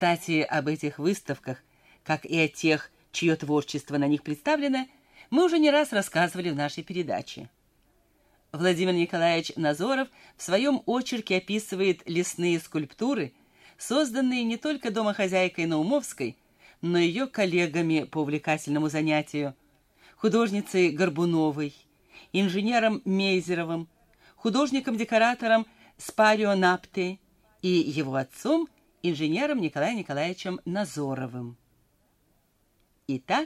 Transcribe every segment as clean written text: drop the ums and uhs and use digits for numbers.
Кстати, об этих выставках, как и о тех, чье творчество на них представлено, мы уже не раз рассказывали в нашей передаче. Владимир Николаевич Назоров в своем очерке описывает лесные скульптуры, созданные не только домохозяйкой Наумовской, но и ее коллегами по увлекательному занятию, художницей Горбуновой, инженером Мейзеровым, художником-декоратором Спарио Напте и его отцом, инженером Николаем Николаевичем Назоровым. Итак,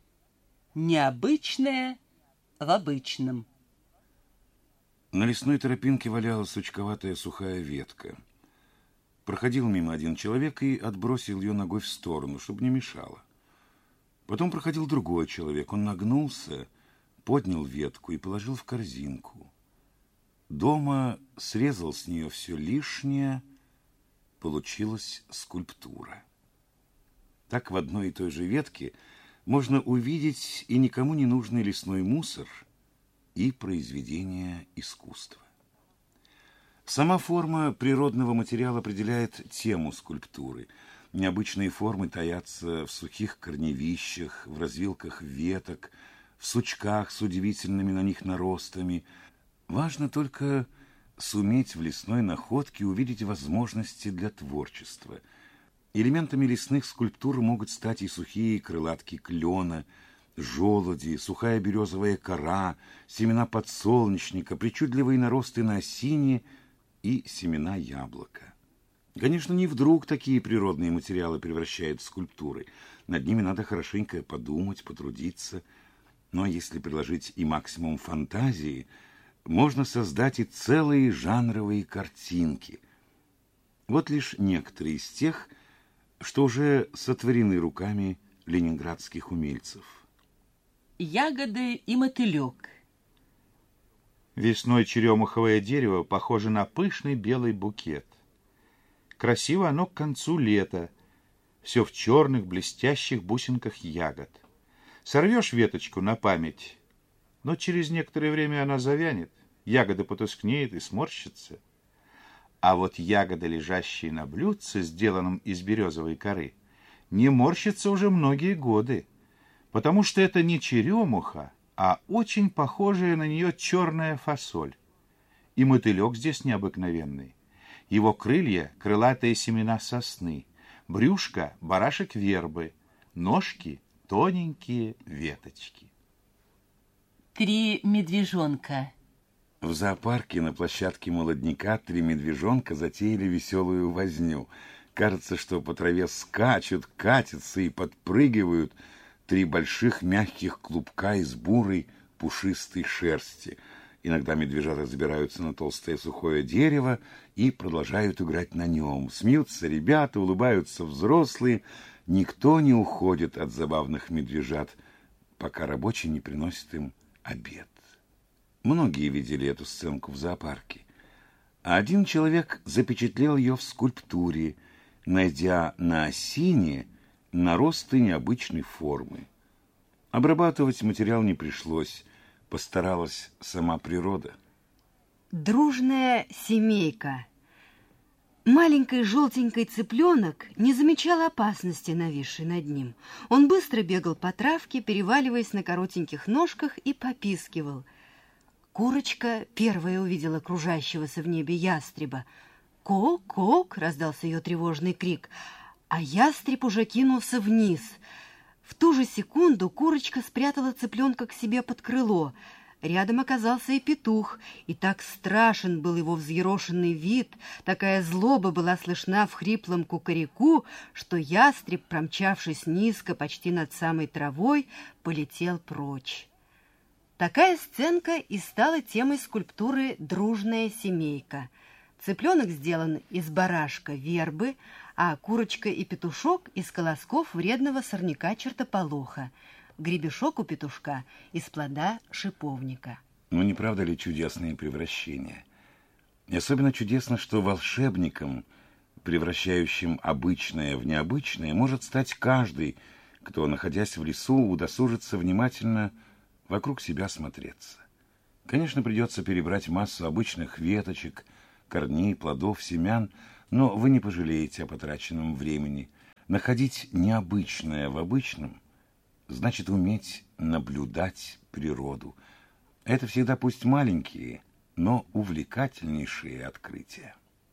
необычное в обычном. На лесной тропинке валялась сучковатая сухая ветка. Проходил мимо один человек и отбросил ее ногой в сторону, чтобы не мешало. Потом проходил другой человек. Он нагнулся, поднял ветку и положил в корзинку. Дома срезал с нее все лишнее, получилась скульптура. Так в одной и той же ветке можно увидеть и никому не нужный лесной мусор, и произведение искусства. Сама форма природного материала определяет тему скульптуры. Необычные формы таятся в сухих корневищах, в развилках веток, в сучках с удивительными на них наростами. Важно только суметь в лесной находке увидеть возможности для творчества. Элементами лесных скульптур могут стать и сухие крылатки клена, желуди, сухая березовая кора, семена подсолнечника, причудливые наросты на осине и семена яблока. Конечно, не вдруг такие природные материалы превращают в скульптуры. Над ними надо хорошенько подумать, потрудиться. Но если приложить и максимум фантазии, можно создать и целые жанровые картинки. Вот лишь некоторые из тех, что уже сотворены руками ленинградских умельцев. Ягоды и мотылек. Весной черемуховое дерево похоже на пышный белый букет. Красиво оно к концу лета, все в черных блестящих бусинках ягод. Сорвешь веточку на память, но через некоторое время она завянет, ягода потускнеет и сморщится. А вот ягоды, лежащие на блюдце, сделанном из березовой коры, не морщатся уже многие годы, потому что это не черемуха, а очень похожая на нее черная фасоль. И мотылек здесь необыкновенный. Его крылья — крылатые семена сосны, брюшко — барашек вербы, ножки — тоненькие веточки. 3 медвежонка. В зоопарке на площадке молодняка 3 медвежонка затеяли веселую возню. Кажется, что по траве скачут, катятся и подпрыгивают 3 больших мягких клубка из бурой пушистой шерсти. Иногда медвежата забираются на толстое сухое дерево и продолжают играть на нем. Смеются ребята, улыбаются взрослые. Никто не уходит от забавных медвежат, пока рабочий не приносит им обед. Многие видели эту сценку в зоопарке. А один человек запечатлел ее в скульптуре, найдя на осине наросты необычной формы. Обрабатывать материал не пришлось, постаралась сама природа. Дружная семейка. Маленький желтенький цыпленок не замечал опасности, нависшей над ним. Он быстро бегал по травке, переваливаясь на коротеньких ножках, и попискивал. Курочка первая увидела кружащегося в небе ястреба. «Кок-кок!» — раздался ее тревожный крик, а ястреб уже кинулся вниз. В ту же секунду курочка спрятала цыпленка к себе под крыло. Рядом оказался и петух, и так страшен был его взъерошенный вид, такая злоба была слышна в хриплом кукареку, что ястреб, промчавшись низко, почти над самой травой, полетел прочь. Такая сценка и стала темой скульптуры «Дружная семейка». Цыпленок сделан из барашка вербы, а курочка и петушок из колосков вредного сорняка-чертополоха. Гребешок у петушка из плода шиповника. Ну, не правда ли чудесные превращения? И особенно чудесно, что волшебником, превращающим обычное в необычное, может стать каждый, кто, находясь в лесу, удосужится внимательно вокруг себя смотреться. Конечно, придется перебрать массу обычных веточек, корней, плодов, семян, но вы не пожалеете о потраченном времени. Находить необычное в обычном значит уметь наблюдать природу. Это всегда пусть маленькие, но увлекательнейшие открытия.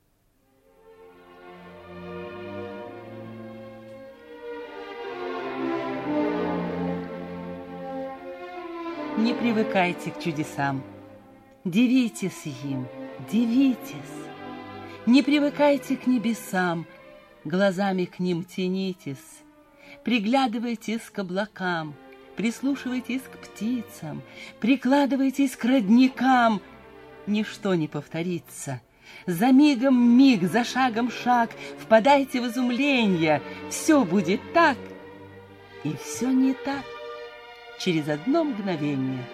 Не привыкайте к чудесам, дивитесь им, дивитесь. Не привыкайте к небесам, глазами к ним тянитесь. Приглядывайтесь к облакам, прислушивайтесь к птицам, прикладывайтесь к родникам. Ничто не повторится. За мигом миг, за шагом шаг, впадайте в изумление. Все будет так, и все не так. Через одно мгновение.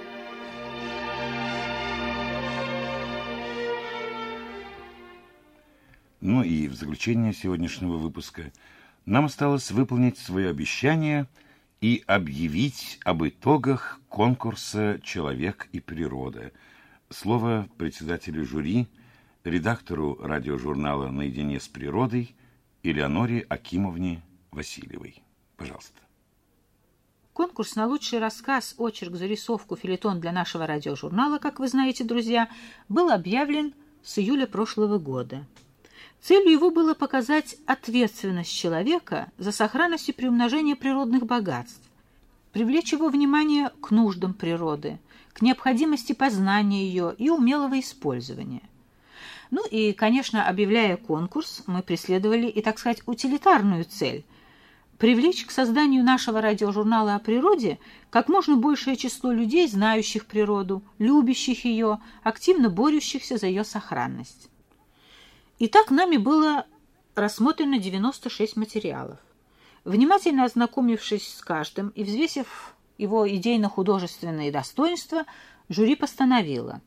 Ну и в заключение сегодняшнего выпуска нам осталось выполнить свое обещание и объявить об итогах конкурса «Человек и природа». Слово председателю жюри, редактору радиожурнала «Наедине с природой» Элеоноре Акимовне Васильевой. Пожалуйста. Конкурс на лучший рассказ, очерк, зарисовку, фельетон для нашего радиожурнала, как вы знаете, друзья, был объявлен с июля прошлого года. Целью его было показать ответственность человека за сохранность и приумножение природных богатств, привлечь его внимание к нуждам природы, к необходимости познания ее и умелого использования. Ну и, конечно, объявляя конкурс, мы преследовали и, так сказать, утилитарную цель – привлечь к созданию нашего радиожурнала о природе как можно большее число людей, знающих природу, любящих ее, активно борющихся за ее сохранность. Итак, нами было рассмотрено 96 материалов. Внимательно ознакомившись с каждым и взвесив его идейно-художественные достоинства, жюри постановило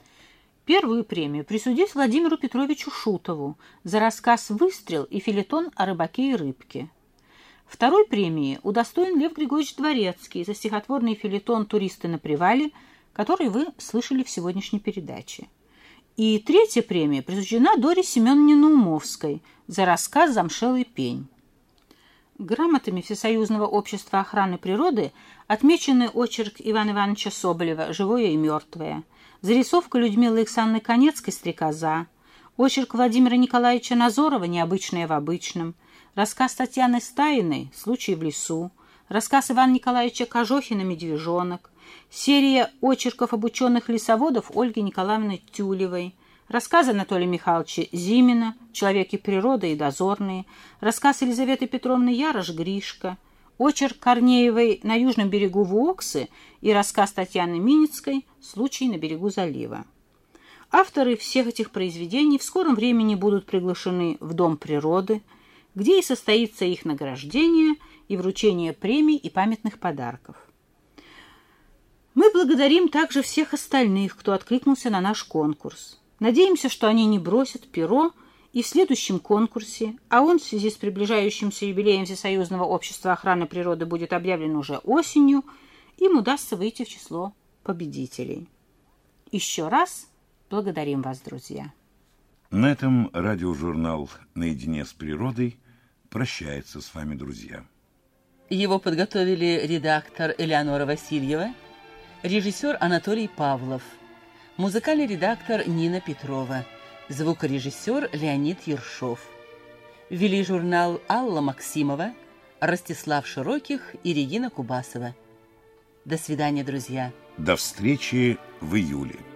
первую премию присудить Владимиру Петровичу Шутову за рассказ «Выстрел» и фельетон о рыбаке и рыбке. Второй премии удостоен Лев Григорьевич Дворецкий за стихотворный фельетон «Туристы на привале», который вы слышали в сегодняшней передаче. И третья премия присуждена Доре Семеновне Наумовской за рассказ «Замшелый пень». Грамотами Всесоюзного общества охраны природы отмечены очерк Ивана Ивановича Соболева «Живое и мертвое», зарисовка Людмилы Александровны Конецкой «Стрекоза», очерк Владимира Николаевича Назорова «Необычное в обычном», рассказ Татьяны Стаиной «Случай в лесу», рассказ Ивана Николаевича Кожохина «Медвежонок», серия очерков об ученых-лесоводов Ольги Николаевны Тюлевой, рассказ Анатолия Михайловича Зимина «Человек и природа» и «Дозорные», рассказ Елизаветы Петровны Ярош «Гришка», очерк Корнеевой «На южном берегу Вуоксы» и рассказ Татьяны Миницкой «Случай на берегу залива». Авторы всех этих произведений в скором времени будут приглашены в Дом природы, где и состоится их награждение и вручение премий и памятных подарков. Мы благодарим также всех остальных, кто откликнулся на наш конкурс. Надеемся, что они не бросят перо и в следующем конкурсе, а он в связи с приближающимся юбилеем Всесоюзного общества охраны природы будет объявлен уже осенью, им удастся выйти в число победителей. Еще раз благодарим вас, друзья. На этом радиожурнал «Наедине с природой» прощается с вами, друзья. Его подготовили редактор Элеонора Васильева, режиссер Анатолий Павлов, музыкальный редактор Нина Петрова, звукорежиссер Леонид Ершов. Вели журнал Алла Максимова, Ростислав Широких и Регина Кубасова. До свидания, друзья. До встречи в июле.